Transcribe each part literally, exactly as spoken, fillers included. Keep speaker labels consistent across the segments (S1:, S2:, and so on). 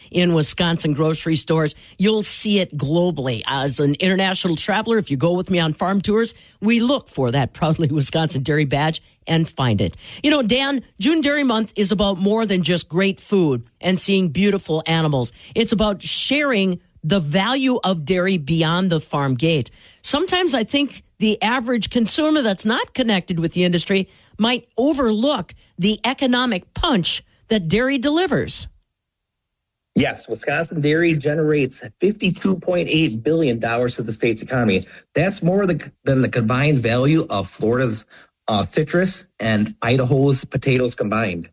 S1: in Wisconsin grocery stores. You'll see it globally. As an international traveler, if you go with me on farm tours, we look for that Proudly Wisconsin Dairy badge and find it. You know, Dan, June Dairy Month is about more than just great food and seeing beautiful animals. It's about sharing the value of dairy beyond the farm gate. Sometimes I think the average consumer that's not connected with the industry might overlook the economic punch that dairy delivers.
S2: Yes, Wisconsin dairy generates fifty-two point eight billion dollars to the state's economy. That's more than the combined value of Florida's uh, citrus and Idaho's potatoes combined.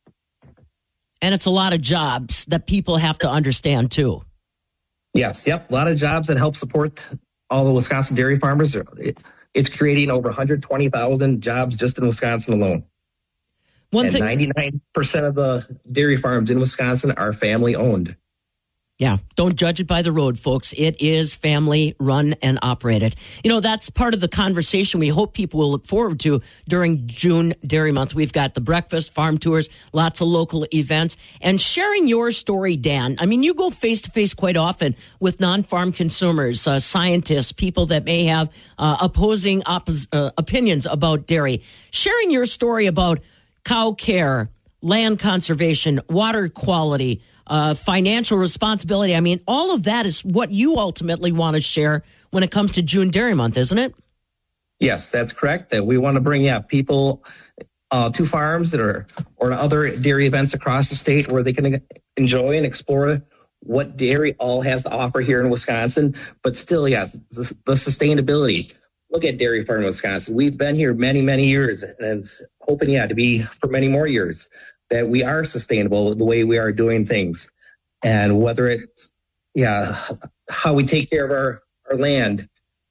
S1: And it's a lot of jobs that people have to understand, too.
S2: Yes, yep, a lot of jobs that help support all the Wisconsin dairy farmers. It's creating over one hundred twenty thousand jobs just in Wisconsin alone. One and thing, ninety-nine percent of the dairy farms in Wisconsin are family owned.
S1: Yeah, don't judge it by the road, folks. It is family run and operated. You know, that's part of the conversation we hope people will look forward to during June Dairy Month. We've got the breakfast, farm tours, lots of local events, and sharing your story, Dan. I mean, you go face to face quite often with non-farm consumers, uh, scientists, people that may have uh, opposing oppos- uh, opinions about dairy. Sharing your story about cow care, land conservation, water quality, Uh, financial responsibility. I mean, all of that is what you ultimately want to share when it comes to June Dairy Month, isn't it?
S2: Yes, that's correct. That we want to bring yeah, people uh, to farms that are or other dairy events across the state where they can enjoy and explore what dairy all has to offer here in Wisconsin. But still, yeah, the, the sustainability. Look at Dairy Farm Wisconsin. We've been here many, many years and hoping, yeah, to be for many more years. That we are sustainable the way we are doing things. And whether it's, yeah, how we take care of our, our land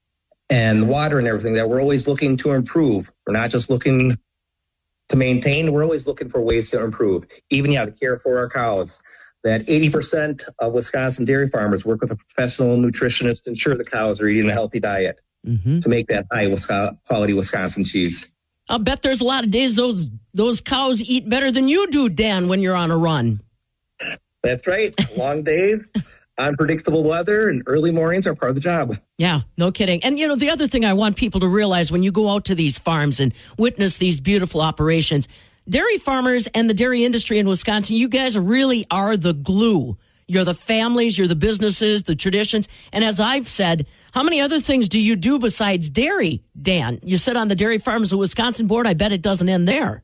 S2: and water and everything, that we're always looking to improve. We're not just looking to maintain, we're always looking for ways to improve. Even, yeah, to care for our cows. That eighty percent of Wisconsin dairy farmers work with a professional nutritionist to ensure the cows are eating a healthy diet mm-hmm. to make that high quality Wisconsin cheese.
S1: I'll bet there's a lot of days those those cows eat better than you do, Dan, when you're on a run.
S2: That's right. Long days, unpredictable weather, and early mornings are part of the job.
S1: Yeah, no kidding. And, you know, the other thing I want people to realize when you go out to these farms and witness these beautiful operations, dairy farmers and the dairy industry in Wisconsin, you guys really are the glue. You're the families, you're the businesses, the traditions. And as I've said, how many other things do you do besides dairy, Dan? You sit on the Dairy Farmers of Wisconsin board. I bet it doesn't end there.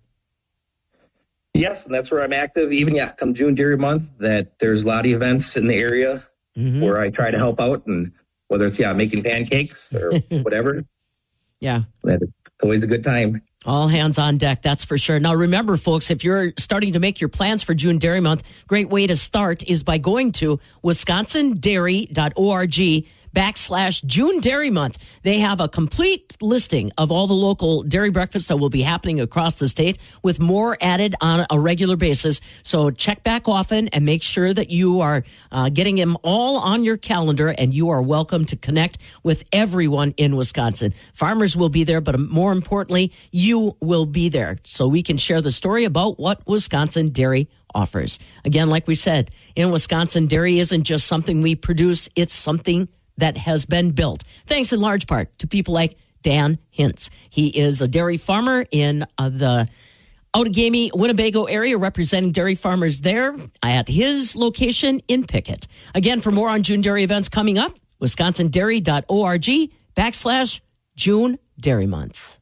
S2: Yes, and that's where I'm active. Even yeah, come June Dairy Month, that there's a lot of events in the area mm-hmm. where I try to help out, and whether it's yeah making pancakes or whatever.
S1: Yeah,
S2: it's always a good time.
S1: All hands on deck, that's for sure. Now, remember, folks, if you're starting to make your plans for June Dairy Month, great way to start is by going to wisconsin dairy dot org backslash June Dairy Month. They have a complete listing of all the local dairy breakfasts that will be happening across the state with more added on a regular basis. So check back often and make sure that you are uh, getting them all on your calendar, and you are welcome to connect with everyone in Wisconsin. Farmers will be there, but more importantly, you will be there so we can share the story about what Wisconsin dairy offers. Again, like we said, in Wisconsin, dairy isn't just something we produce, it's something that has been built, thanks in large part to people like Dan Hintz. He is a dairy farmer in uh, the Outagamie, Winnebago area, representing dairy farmers there at his location in Pickett. Again, for more on June Dairy events coming up, wisconsin dairy dot org backslash June Dairy Month.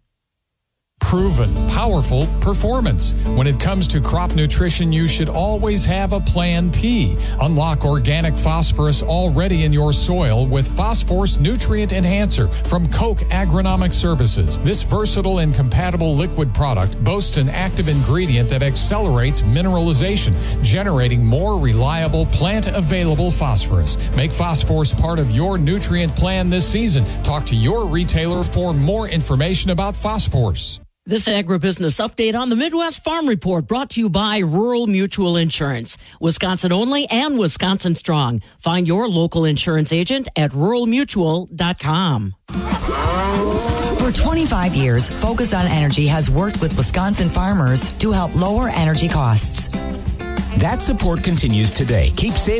S3: Proven, powerful performance. When it comes to crop nutrition, you should always have a plan P. Unlock organic phosphorus already in your soil with Phosphorus Nutrient Enhancer from Koch Agronomic Services. This versatile and compatible liquid product boasts an active ingredient that accelerates mineralization, generating more reliable plant-available phosphorus. Make phosphorus part of your nutrient plan this season. Talk to your retailer for more information about phosphorus.
S1: This agribusiness update on the Midwest Farm Report brought to you by Rural Mutual Insurance. Wisconsin only and Wisconsin strong. Find your local insurance agent at rural mutual dot com.
S4: For twenty-five years, Focus on Energy has worked with Wisconsin farmers to help lower energy costs.
S5: That support continues today. Keep saving.